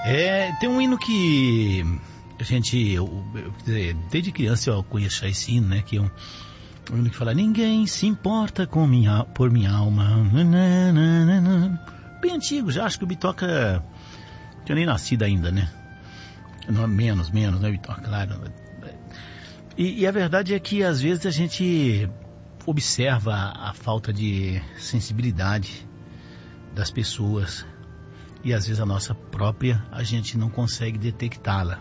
Tem um hino que a gente, desde criança eu conheço esse hino, né? Que é um hino que fala: ninguém se importa por minha alma. Bem antigo, já acho que o Bitoca tinha nem nascido ainda, né? Não, menos, né, Bitoca? Claro. E a verdade é que às vezes a gente observa a falta de sensibilidade das pessoas e às vezes a nossa própria a gente não consegue detectá-la.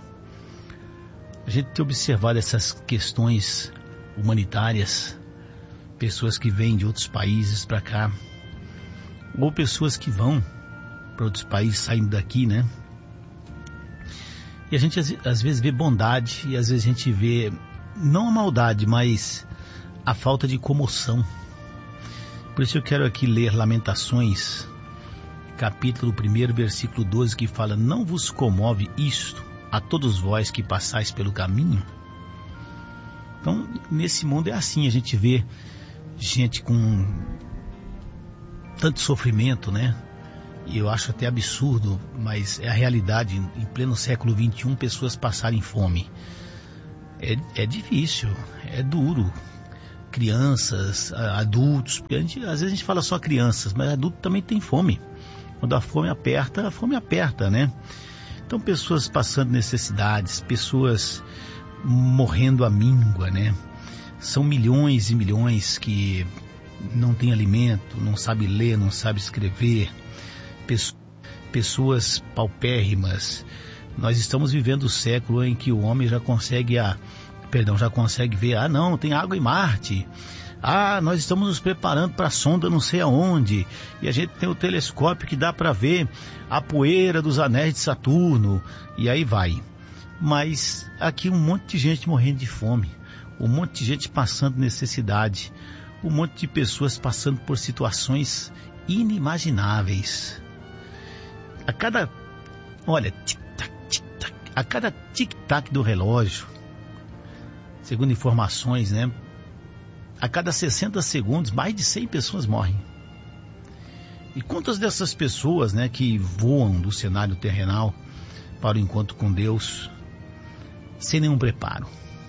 A gente tem observado essas questões humanitárias, pessoas que vêm de outros países para cá, ou pessoas que vão para outros países saindo daqui, né? E a gente às vezes vê bondade e às vezes a gente vê não a maldade, mas a falta de comoção. Por isso eu quero aqui ler Lamentações, capítulo 1, versículo 12, que fala: não vos comove isto a todos vós que passais pelo caminho? Então, nesse mundo é assim, a gente vê gente com tanto sofrimento, né? E eu acho até absurdo, mas é a realidade. Em pleno século XXI, pessoas passarem fome. É difícil, é duro. Crianças, adultos, porque às vezes a gente fala só crianças, mas adulto também tem fome. Quando a fome aperta, né? Então, pessoas passando necessidades, pessoas morrendo à míngua, né? São milhões e milhões que não têm alimento, não sabem ler, não sabem escrever. Pessoas paupérrimas. Nós estamos vivendo o século em que o homem já consegue ver, não, tem água em Marte. Nós estamos nos preparando para a sonda não sei aonde, e a gente tem o telescópio que dá para ver a poeira dos anéis de Saturno, e aí vai. Mas aqui um monte de gente morrendo de fome, um monte de gente passando necessidade, um monte de pessoas passando por situações inimagináveis. A cada tic-tac do relógio, segundo informações, né? A cada 60 segundos, mais de 100 pessoas morrem. E quantas dessas pessoas, né, que voam do cenário terrenal para o encontro com Deus sem nenhum preparo?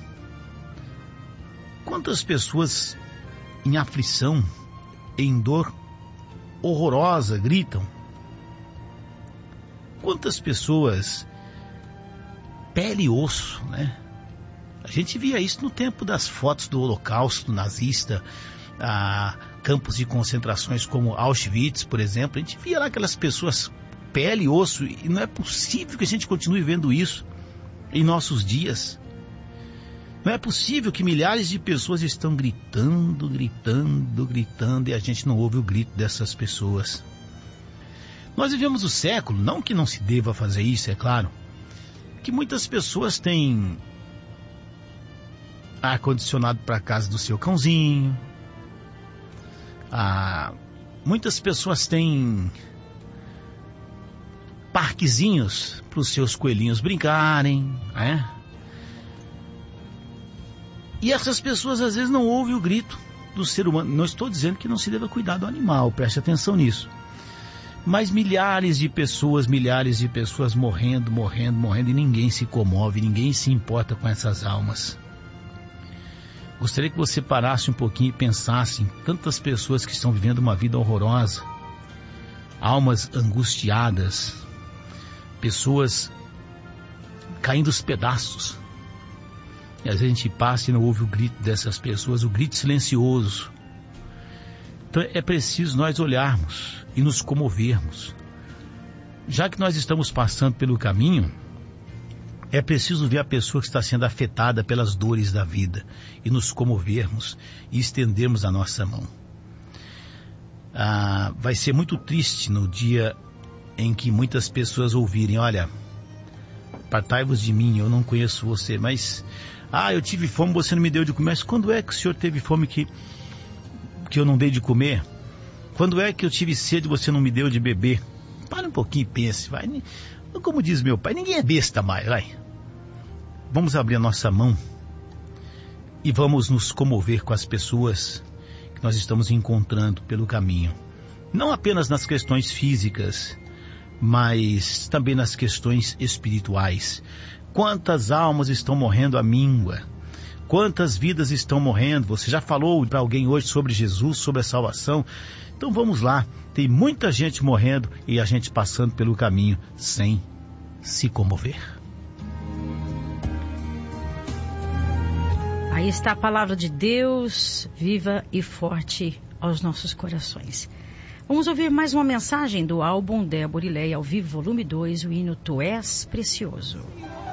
Quantas pessoas em aflição, em dor horrorosa, gritam? Quantas pessoas, pele e osso, né? A gente via isso no tempo das fotos do Holocausto nazista, campos de concentrações como Auschwitz, por exemplo. A gente via lá aquelas pessoas, pele e osso, e não é possível que a gente continue vendo isso em nossos dias. Não é possível que milhares de pessoas estão gritando, e a gente não ouve o grito dessas pessoas. Nós vivemos o século, não que não se deva fazer isso, é claro, que muitas pessoas têm ar-condicionado para a casa do seu cãozinho. Muitas pessoas têm parquezinhos para os seus coelhinhos brincarem, né? E essas pessoas às vezes não ouvem o grito do ser humano. Não estou dizendo que não se deva cuidar do animal, preste atenção nisso. Mas milhares de pessoas morrendo, e ninguém se comove, ninguém se importa com essas almas. Gostaria que você parasse um pouquinho e pensasse em tantas pessoas que estão vivendo uma vida horrorosa, almas angustiadas, pessoas caindo aos pedaços. E às vezes a gente passa e não ouve o grito dessas pessoas, o grito silencioso. Então é preciso nós olharmos e nos comovermos. Já que nós estamos passando pelo caminho, é preciso ver a pessoa que está sendo afetada pelas dores da vida e nos comovermos e estendermos a nossa mão. Vai ser muito triste no dia em que muitas pessoas ouvirem: olha, apartai-vos de mim, eu não conheço você, mas eu tive fome, você não me deu de comer. Mas quando é que o senhor teve fome que eu não dei de comer? Quando é que eu tive sede e você não me deu de beber? Para um pouquinho e pense, vai. Como diz meu pai, ninguém é besta mais, vai. Vamos abrir a nossa mão e vamos nos comover com as pessoas que nós estamos encontrando pelo caminho. Não apenas nas questões físicas, mas também nas questões espirituais. Quantas almas estão morrendo à míngua? Quantas vidas estão morrendo? Você já falou para alguém hoje sobre Jesus, sobre a salvação? Então vamos lá, tem muita gente morrendo e a gente passando pelo caminho sem se comover. Aí está a palavra de Deus, viva e forte aos nossos corações. Vamos ouvir mais uma mensagem do álbum Débora e Leia ao vivo, volume 2, o hino Tu És Precioso.